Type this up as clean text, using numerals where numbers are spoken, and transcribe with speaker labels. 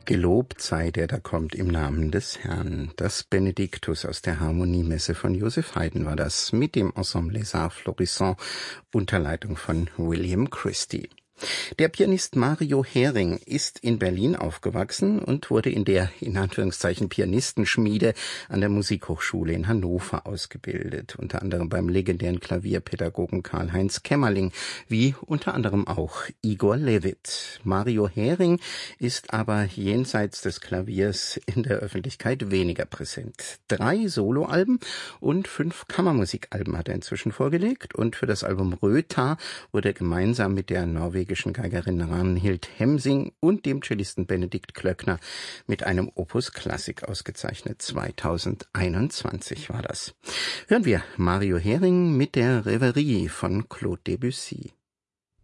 Speaker 1: Gelobt sei der da kommt im Namen des Herrn. Das Benediktus aus der Harmoniemesse von Joseph Haydn war das mit dem Ensemble Les Arts Florissants unter Leitung von William Christie. Der Pianist Mario Hering ist in Berlin aufgewachsen und wurde in der, in Anführungszeichen, Pianistenschmiede an der Musikhochschule in Hannover ausgebildet. Unter anderem beim legendären Klavierpädagogen Karl-Heinz Kämmerling, wie unter anderem auch Igor Levit. Mario Hering ist aber jenseits des Klaviers in der Öffentlichkeit weniger präsent. 3 Soloalben und 5 Kammermusikalben hat er inzwischen vorgelegt und für das Album Rötha wurde er gemeinsam mit der norwegischen Geigerin Ragnhild Hemsing und dem Cellisten Benedikt Klöckner mit einem Opus Klassik ausgezeichnet. 2021 war das. Hören wir Mario Hering mit der Reverie von Claude Debussy.